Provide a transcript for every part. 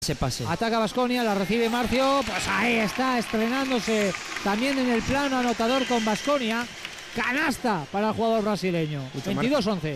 ese pase. Ataca Baskonia, la recibe Marcio, pues ahí está, estrenándose también en el plano anotador con Baskonia. Canasta para el jugador brasileño. 22-11.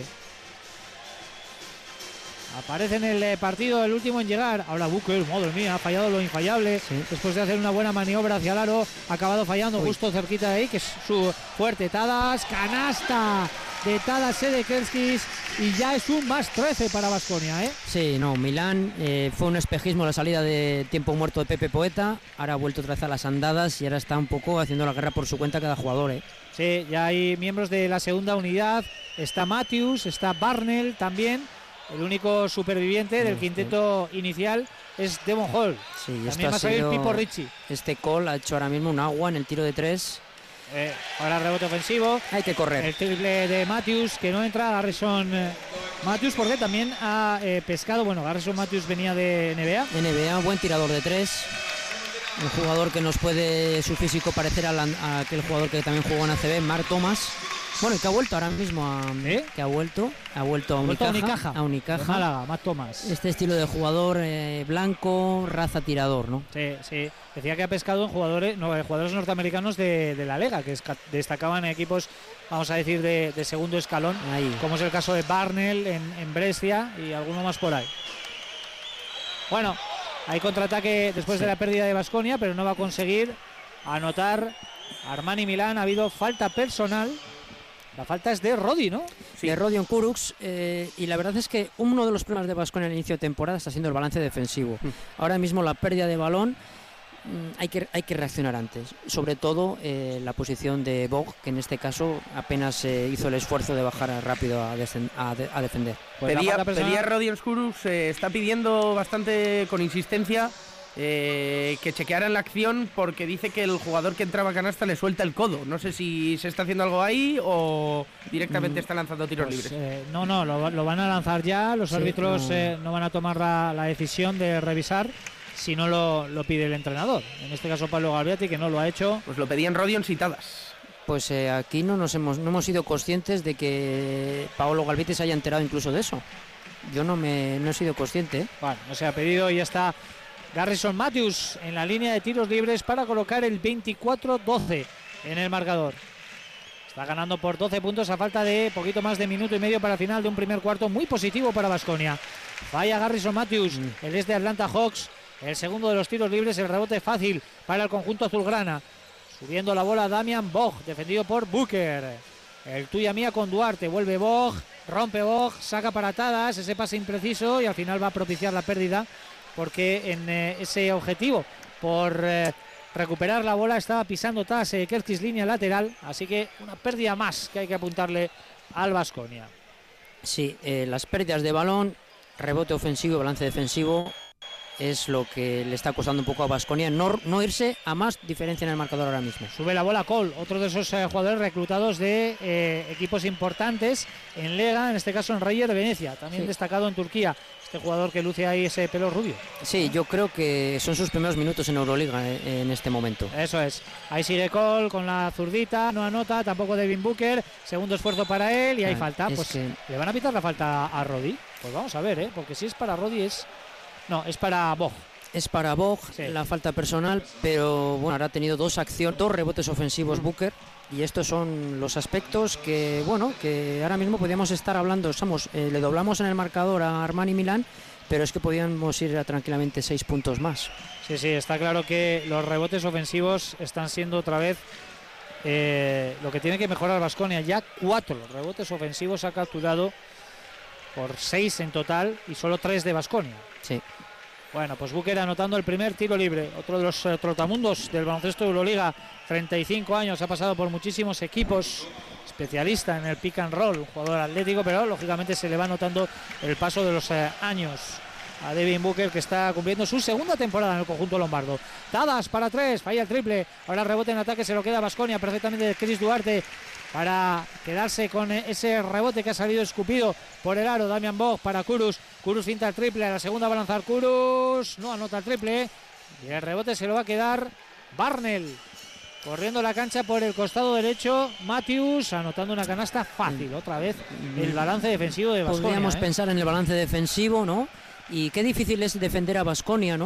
Aparece en el partido el último en llegar. Ahora Booker, madre mía, ha fallado lo infallable. Sí. Después de hacer una buena maniobra hacia el aro, ha acabado fallando justo cerquita de ahí, que es su fuerte. Tadas, canasta de Tadas Sedekerskis, y ya es un +13 para Baskonia, ¿eh? Sí, no, Milán fue un espejismo la salida de tiempo muerto de Pepe Poeta. Ahora ha vuelto otra vez a las andadas y ahora está un poco haciendo la guerra por su cuenta cada jugador, ¿eh? Sí, ya hay miembros de la segunda unidad. Está Matthews, está Barnell también. El único superviviente del quinteto inicial es Devon Hall. Sí, también va a salir Pipo Ricci. Este Cole ha hecho ahora mismo un agua en el tiro de 3. Ahora rebote ofensivo. Hay que correr. El triple de Matthews, que no entra. Garrison Matthews, porque también ha pescado. Bueno, Garrison Matthews venía de NBA. Buen tirador de 3. Un jugador que nos puede su físico parecer a aquel jugador que también jugó en ACB, Mark Thomas. Bueno, y que ha vuelto ahora mismo que ha vuelto a Unicaja. A Málaga, Mark Thomas. Este estilo de jugador blanco, raza tirador, ¿no? Sí. Decía que ha pescado en jugadores norteamericanos de la Lega, que destacaban en equipos, vamos a decir, de segundo escalón, ahí, como es el caso de Barnell en Brescia y alguno más por ahí. Bueno, hay contraataque después de la pérdida de Baskonia, pero no va a conseguir anotar Armani Milán. Ha habido falta personal. La falta es de Rodi, ¿no? Sí. De Rodion Kurucs, y la verdad es que uno de los problemas de Baskonia en el inicio de temporada está siendo el balance defensivo. Ahora mismo la pérdida de balón, hay que reaccionar antes. Sobre todo la posición de Bog, que en este caso apenas hizo el esfuerzo de bajar rápido a defender. Pues pedía Rodion Kurucs, está pidiendo bastante con insistencia que chequearan la acción, porque dice que el jugador que entraba a canasta le suelta el codo. No sé si se está haciendo algo ahí o directamente está lanzando tiros libres. No, lo van a lanzar ya. Los árbitros no van a tomar la decisión de revisar si no lo pide el entrenador. En este caso Pablo Galviati, que no lo ha hecho. Pues lo pedían Rodion Tadas. Pues aquí no hemos sido conscientes de que Paolo Galviati se haya enterado incluso de eso. Yo no he sido consciente, ¿eh? Bueno, no se ha pedido y ya está Garrison Matthews en la línea de tiros libres para colocar el 24-12 en el marcador. Está ganando por 12 puntos a falta de poquito más de minuto y medio para el final de un primer cuarto muy positivo para Baskonia. Falla Garrison Matthews, el de Atlanta Hawks. El segundo de los tiros libres, el rebote fácil para el conjunto azulgrana. Subiendo la bola Damian Bog, defendido por Booker. El tuya mía con Duarte, vuelve Bog, rompe Bog, saca para Tadas, ese pase impreciso y al final va a propiciar la pérdida, porque en ese objetivo por recuperar la bola estaba pisando Tadas Sedekerskis, línea lateral, así que una pérdida más que hay que apuntarle al Baskonia. Sí, las pérdidas de balón, rebote ofensivo, balance defensivo, es lo que le está costando un poco a Baskonia no irse a más diferencia en el marcador ahora mismo. Sube la bola Cole, otro de esos jugadores reclutados de equipos importantes en Lega, en este caso en Reyer de Venecia, también destacado en Turquía. Este jugador que luce ahí ese pelo rubio. Sí, yo creo que son sus primeros minutos en Euroliga en este momento. Eso es. Ahí sigue Cole con la zurdita, no anota, tampoco Devin Booker. Segundo esfuerzo para él y hay falta. Pues ¿le van a pitar la falta a Rodi? Pues vamos a ver, porque si es para Rodi es para Bog. Es para Bog, la falta personal, pero bueno, ahora ha tenido dos rebotes ofensivos Booker. Y estos son los aspectos que ahora mismo podríamos estar hablando. Le doblamos en el marcador a Armani Milán, pero es que podíamos ir a tranquilamente 6 puntos más. Sí, está claro que los rebotes ofensivos están siendo otra vez lo que tiene que mejorar Baskonia. Ya 4 rebotes ofensivos ha capturado por 6 en total y solo 3 de Baskonia. Sí. Bueno, pues Booker anotando el primer tiro libre. Otro de los trotamundos del baloncesto de Euroliga, 35 años, ha pasado por muchísimos equipos, especialista en el pick and roll, un jugador atlético, pero lógicamente se le va notando el paso de los años a Devin Booker, que está cumpliendo su segunda temporada en el conjunto lombardo. Tadas para 3, falla el triple, ahora rebote en ataque, se lo queda Baskonia perfectamente de Chris Duarte para quedarse con ese rebote que ha salido escupido por el aro. Damian Bog para Kurucs finta el triple, a la segunda va a lanzar Kurucs, no anota el triple y el rebote se lo va a quedar Barnell. Corriendo la cancha por el costado derecho, Matthews anotando una canasta fácil. Otra vez el balance defensivo de Baskonia. Podríamos pensar en el balance defensivo, ¿no? Y qué difícil es defender a Baskonia, ¿no?